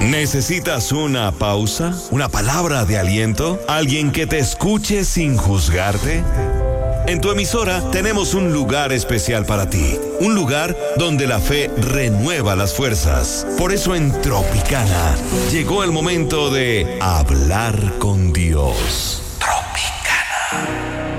¿Necesitas una pausa? ¿Una palabra de aliento? ¿Alguien que te escuche sin juzgarte? En tu emisora tenemos un lugar especial para ti, un lugar donde la fe renueva las fuerzas. Por eso en Tropicana llegó el momento de hablar con Dios. Tropicana.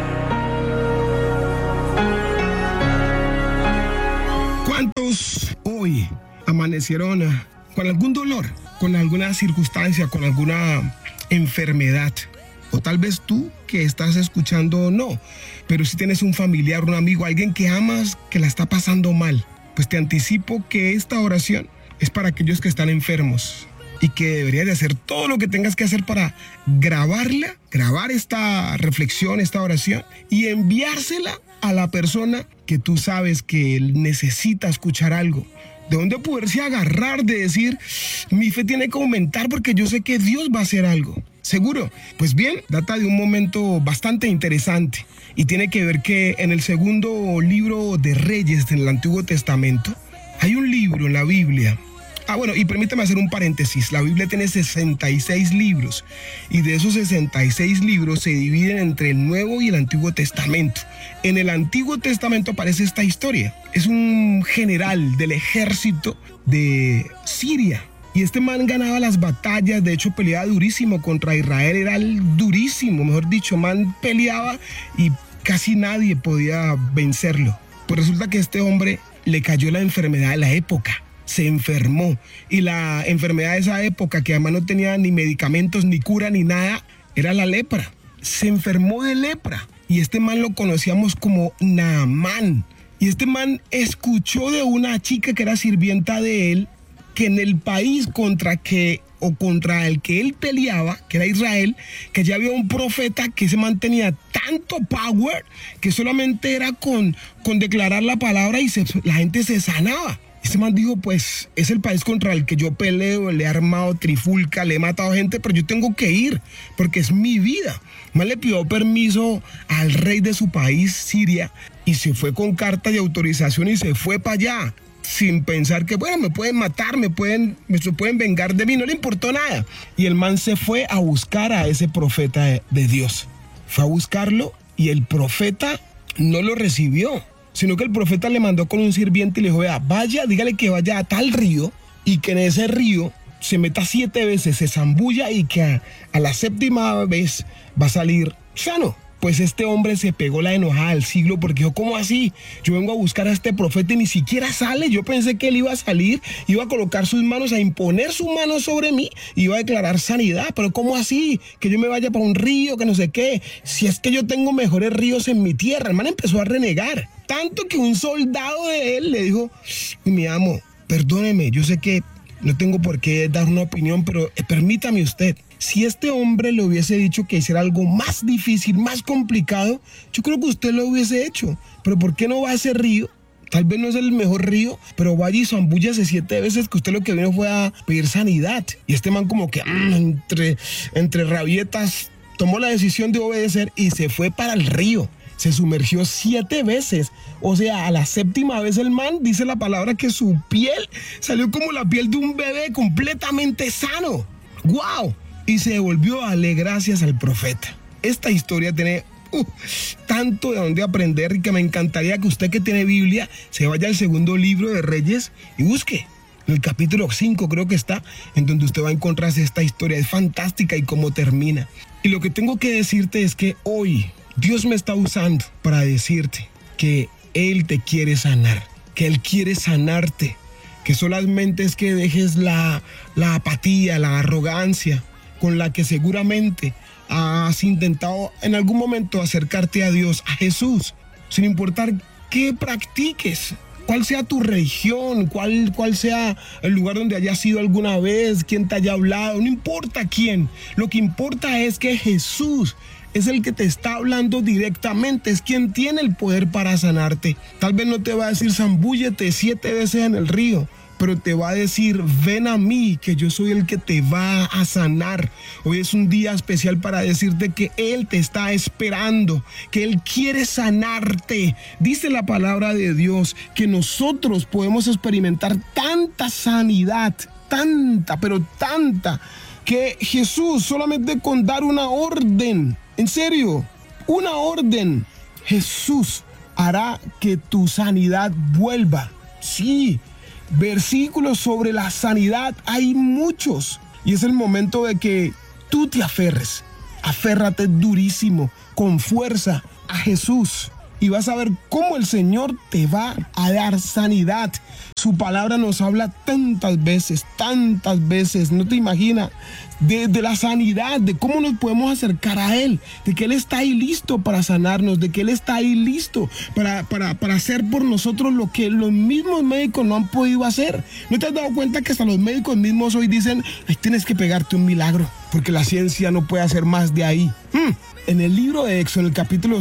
¿Cuántos hoy amanecieron con algún dolor, con alguna circunstancia, con alguna enfermedad? O tal vez tú que estás escuchando no, pero si tienes un familiar, un amigo, alguien que amas que la está pasando mal, pues te anticipo que esta oración es para aquellos que están enfermos y que deberías de hacer todo lo que tengas que hacer para grabar esta reflexión, esta oración y enviársela a la persona que tú sabes que necesita escuchar algo. De dónde poderse agarrar de decir, mi fe tiene que aumentar porque yo sé que Dios va a hacer algo. ¿Seguro? Pues bien, data de un momento bastante interesante y tiene que ver que en el segundo libro de Reyes del Antiguo Testamento hay un libro en la Biblia. Y permítame hacer un paréntesis. La Biblia tiene 66 libros y de esos 66 libros se dividen entre el Nuevo y el Antiguo Testamento. En el Antiguo Testamento aparece esta historia. Es un general del ejército de Siria. Y este man ganaba las batallas, de hecho peleaba durísimo contra Israel, era durísimo, mejor dicho, man peleaba y casi nadie podía vencerlo. Pues resulta que a este hombre le cayó la enfermedad de la época, se enfermó. Y la enfermedad de esa época, que además no tenía ni medicamentos, ni cura, ni nada, era la lepra. Se enfermó de lepra y este man lo conocíamos como Naamán. Y este man escuchó de una chica que era sirvienta de él, que en el país contra el que él peleaba, que era Israel, que ya había un profeta que se mantenía tanto power que solamente era con declarar la palabra y la gente se sanaba. Este man dijo, pues es el país contra el que yo peleo, le he armado trifulca, le he matado gente, pero yo tengo que ir porque es mi vida. Man le pidió permiso al rey de su país, Siria, y se fue con carta de autorización y se fue para allá, sin pensar que, bueno, me pueden matar, se pueden vengar de mí, no le importó nada. Y el man se fue a buscar a ese profeta de Dios. Fue a buscarlo y el profeta no lo recibió, sino que el profeta le mandó con un sirviente y le dijo, vea, vaya, dígale que vaya a tal río y que en ese río se meta 7 veces, se zambulla y que a la 7ª vez va a salir sano. Pues este hombre se pegó la enojada del siglo porque dijo, ¿cómo así? Yo vengo a buscar a este profeta y ni siquiera sale. Yo pensé que él iba a salir, iba a colocar sus manos, a imponer sus manos sobre mí, iba a declarar sanidad. Pero ¿cómo así? Que yo me vaya para un río, que no sé qué. Si es que yo tengo mejores ríos en mi tierra. El man empezó a renegar. Tanto que un soldado de él le dijo, mi amo, perdóneme, yo sé que no tengo por qué dar una opinión, pero permítame usted. Si este hombre le hubiese dicho que hiciera algo más difícil, más complicado, yo creo que usted lo hubiese hecho. Pero ¿por qué no va a ese río? Tal vez no es el mejor río, pero vaya y zambúllase 7 veces, que usted lo que vino fue a pedir sanidad. Y este man como que entre rabietas tomó la decisión de obedecer y se fue para el río. Se sumergió 7 veces. O sea, a la 7ª vez el man, dice la palabra, que su piel salió como la piel de un bebé completamente sano. ¡Guau! Y se devolvió a darle gracias al profeta. Esta historia tiene tanto de donde aprender y que me encantaría que usted que tiene Biblia se vaya al segundo libro de Reyes y busque. En el capítulo 5 creo que está, en donde usted va a encontrarse esta historia. Es fantástica y cómo termina. Y lo que tengo que decirte es que hoy Dios me está usando para decirte que Él te quiere sanar, que Él quiere sanarte, que solamente es que dejes la apatía, la arrogancia con la que seguramente has intentado en algún momento acercarte a Dios, a Jesús, sin importar qué practiques, cuál sea tu religión, cuál sea el lugar donde hayas ido alguna vez, quién te haya hablado, no importa quién. Lo que importa es que Jesús es el que te está hablando directamente, es quien tiene el poder para sanarte. Tal vez no te va a decir zambúllete 7 veces en el río, pero te va a decir, ven a mí, que yo soy el que te va a sanar. Hoy es un día especial para decirte que Él te está esperando, que Él quiere sanarte. Dice la palabra de Dios que nosotros podemos experimentar tanta sanidad tanta, pero tanta, que Jesús solamente con dar una orden, en serio, una orden, Jesús hará que tu sanidad vuelva. Sí, versículos sobre la sanidad hay muchos. Y es el momento de que tú te aferres. Aférrate durísimo, con fuerza, a Jesús. Y vas a ver cómo el Señor te va a dar sanidad. Su palabra nos habla tantas veces, no te imaginas, de la sanidad, de cómo nos podemos acercar a Él, de que Él está ahí listo para sanarnos, de que Él está ahí listo para hacer por nosotros lo que los mismos médicos no han podido hacer. ¿No te has dado cuenta que hasta los médicos mismos hoy dicen, tienes que pegarte un milagro, porque la ciencia no puede hacer más de ahí? En el libro de Éxodo, en el capítulo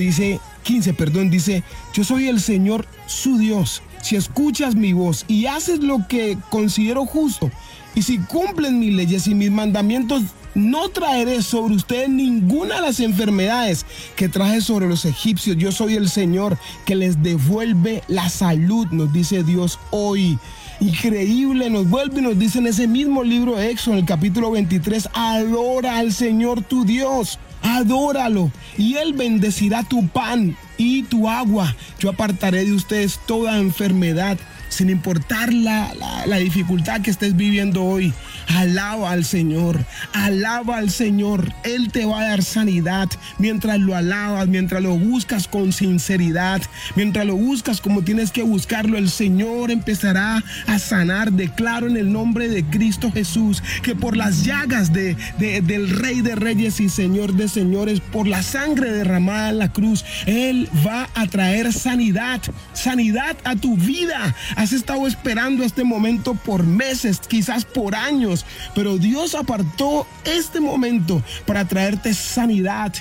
15, dice, yo soy el Señor su Dios. Si escuchas mi voz y haces lo que considero justo, y si cumplen mis leyes y mis mandamientos, no traeré sobre ustedes ninguna de las enfermedades que traje sobre los egipcios. Yo soy el Señor que les devuelve la salud, nos dice Dios hoy. Increíble, nos vuelve y nos dice en ese mismo libro de Éxodo, en el capítulo 23, adora al Señor tu Dios. Adóralo y Él bendecirá tu pan y tu agua. Yo apartaré de ustedes toda enfermedad, sin importar la dificultad que estés viviendo hoy. Alaba al Señor, alaba al Señor. Él te va a dar sanidad mientras lo alabas, mientras lo buscas con sinceridad, mientras lo buscas como tienes que buscarlo. El Señor empezará a sanar. Declaro en el nombre de Cristo Jesús que por las llagas del Rey de Reyes y Señor de Señores, por la sangre derramada en la cruz, Él va a traer sanidad, sanidad a tu vida. Has estado esperando este momento por meses, quizás por años, pero Dios apartó este momento para traerte sanidad.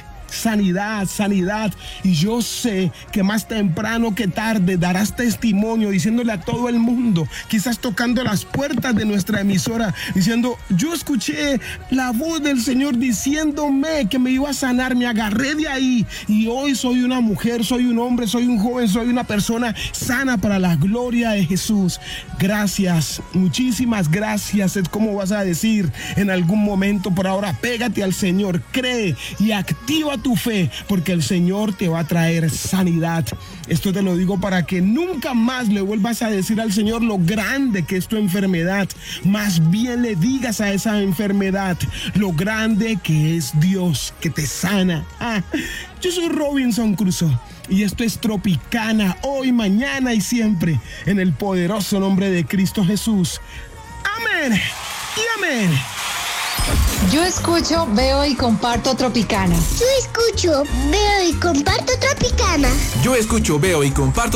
Sanidad. Y yo sé que más temprano que tarde darás testimonio diciéndole a todo el mundo, quizás tocando las puertas de nuestra emisora, diciendo, yo escuché la voz del Señor diciéndome que me iba a sanar, me agarré de ahí y hoy soy una mujer, soy un hombre, soy un joven, soy una persona sana para la gloria de Jesús. Gracias, muchísimas gracias, es como vas a decir en algún momento. Por ahora pégate al Señor, cree y activa tu fe, porque el Señor te va a traer sanidad. Esto te lo digo para que nunca más le vuelvas a decir al Señor lo grande que es tu enfermedad. Más bien le digas a esa enfermedad lo grande que es Dios que te sana. Yo soy Robinson Crusoe y esto es Tropicana, hoy, mañana y siempre, en el poderoso nombre de Cristo Jesús. Amén y amén. Yo escucho, veo y comparto Tropicana. Yo escucho, veo y comparto Tropicana. Yo escucho, veo y comparto